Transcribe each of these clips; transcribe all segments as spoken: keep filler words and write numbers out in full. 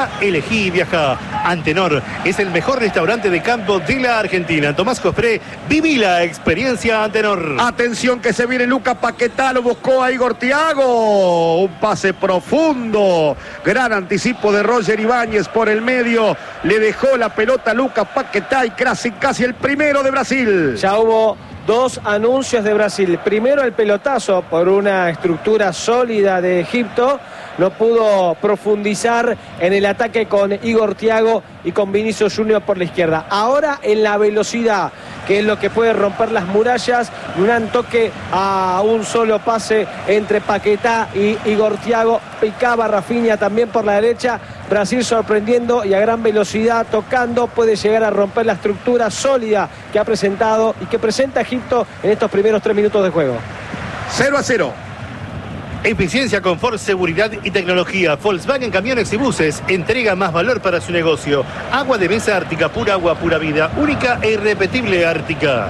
Paquetá, elegí y viajá. Antenor es el mejor restaurante de campo de la Argentina. Tomás Cospré, viví la experiencia Antenor. Atención que se viene Lucas Paquetá, lo buscó a Igor Thiago. Un pase profundo. Gran anticipo de Roger Ibáñez por el medio. Le dejó la pelota a Lucas Paquetá y casi, casi el primero de Brasil. Ya hubo dos anuncios de Brasil. Primero el pelotazo por una estructura sólida de Egipto. No pudo profundizar en el ataque con Igor Thiago y con Vinicius Junior por la izquierda. Ahora en la velocidad, que es lo que puede romper las murallas, un toque a un solo pase entre Paquetá y Igor Thiago. Picaba Rafinha también por la derecha. Brasil sorprendiendo y a gran velocidad, tocando, puede llegar a romper la estructura sólida que ha presentado y que presenta Egipto en estos primeros tres minutos de juego. cero a cero. Eficiencia, confort, seguridad y tecnología. Volkswagen Camiones y Buses entrega más valor para su negocio. Agua de mesa Ártica, pura agua, pura vida. Única e irrepetible Ártica.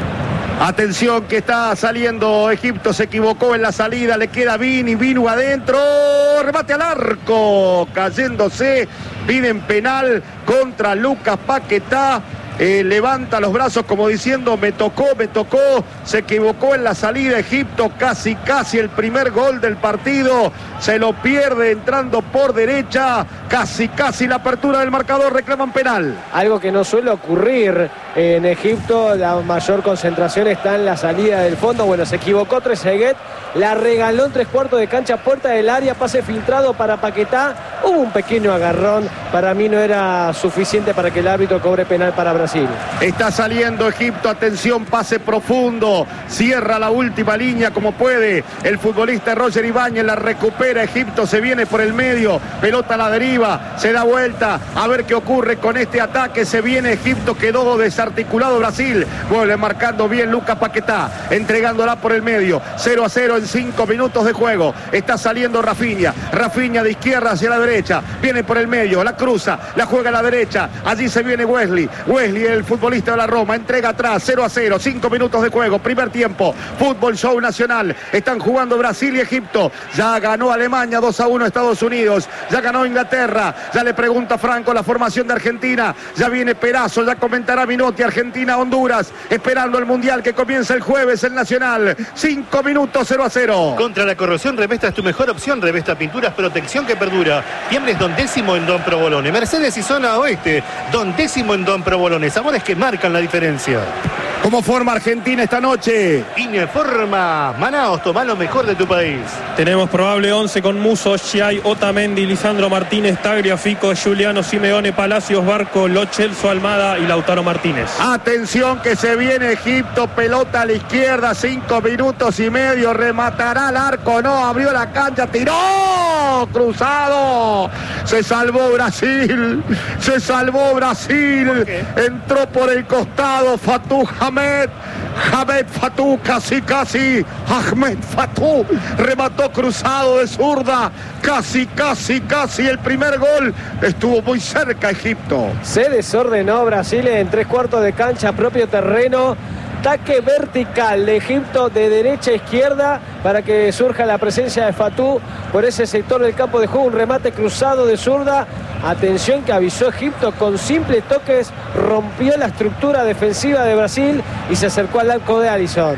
Atención que está saliendo Egipto, se equivocó en la salida, le queda Vini, Vinu adentro, remate al arco, cayéndose, piden penal contra Lucas Paquetá. Eh, levanta los brazos como diciendo me tocó, me tocó, se equivocó en la salida Egipto, casi casi el primer gol del partido, se lo pierde entrando por derecha, casi casi la apertura del marcador, reclaman penal. Algo que no suele ocurrir en Egipto, la mayor concentración está en la salida del fondo. Bueno, se equivocó Trezeguet, la regaló en tres cuartos de cancha, puerta del área, pase filtrado para Paquetá, hubo un pequeño agarrón, para mí no era suficiente para que el árbitro cobre penal para Brasil. Está saliendo Egipto, atención, pase profundo, cierra la última línea como puede el futbolista Roger Ibáñez, la recupera Egipto, se viene por el medio, pelota a la deriva, se da vuelta, a ver qué ocurre con este ataque, se viene Egipto, quedó desarticulado Brasil, vuelve marcando bien Lucas Paquetá, entregándola por el medio, cero a cero en cinco minutos de juego, está saliendo Rafinha, Rafinha de izquierda hacia la derecha, viene por el medio, la cruza, la juega a la derecha, allí se viene Wesley, Wesley el futbolista de la Roma, entrega atrás, cero a cero, cinco minutos de juego, primer tiempo, fútbol show nacional, están jugando Brasil y Egipto, ya ganó Alemania dos a uno Estados Unidos, ya ganó Inglaterra, ya le pregunta Franco la formación de Argentina, ya viene Perazo, ya comentará Minotti, Argentina, Honduras, esperando el Mundial que comienza el jueves, el Nacional, cinco minutos, cero a cero. Contra la corrosión, Revesta es tu mejor opción, Revesta Pinturas, protección que perdura, tiembres Don Décimo en Don Provolone, Mercedes y Zona Oeste, Don Décimo en Don Provolone, sabores que marcan la diferencia. ¿Cómo forma Argentina esta noche? Informa Manaos, toma lo mejor de tu país. Tenemos probable once con Musso, Schiai, Otamendi, Lisandro Martínez, Tagliafico, Giuliano Simeone, Palacios, Barco, Lo Celso, Almada y Lautaro Martínez. Atención que se viene Egipto, pelota a la izquierda, cinco minutos y medio, rematará al arco, no, abrió la cancha, tiró, cruzado, se salvó Brasil, se salvó Brasil, entró por el costado Fatou Hamed, Hamed Fatou, casi casi, Ahmed Fatou, remató cruzado de zurda, casi casi casi el primer gol, estuvo muy cerca Egipto. Se desordenó Brasil en tres cuartos de cancha, propio terreno. Ataque vertical de Egipto de derecha a izquierda para que surja la presencia de Fatou por ese sector del campo de juego. Un remate cruzado de zurda. Atención que avisó Egipto con simples toques. Rompió la estructura defensiva de Brasil y se acercó al arco de Alisson.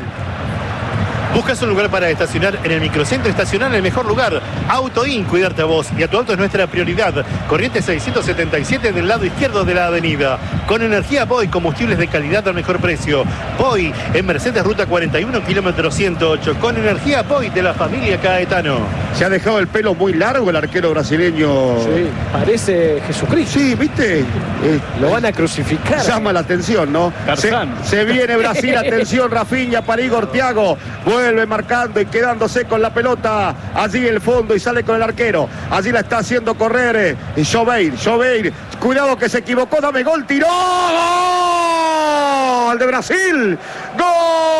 ¿Buscas un lugar para estacionar en el microcentro? Estacionar en el mejor lugar. Autoin, cuidarte a vos y a tu auto es nuestra prioridad. Corriente seiscientos setenta y siete del lado izquierdo de la avenida. Con energía Boy, combustibles de calidad al mejor precio. Boy, en Mercedes Ruta cuarenta y uno, kilómetro ciento ocho. Con energía Boy de la familia Caetano. Se ha dejado el pelo muy largo el arquero brasileño. Sí, parece Jesucristo. Sí, ¿viste? Eh, Lo van a crucificar. Llama la atención, ¿no? Se, se viene Brasil, atención, Rafinha para Igor Thiago. Vuelve marcando y quedándose con la pelota allí el fondo y sale con el arquero. Allí la está haciendo correr eh, Joveir, Joveir. Cuidado que se equivocó, dame gol, tiró. ¡Gol de Brasil! ¡Gol!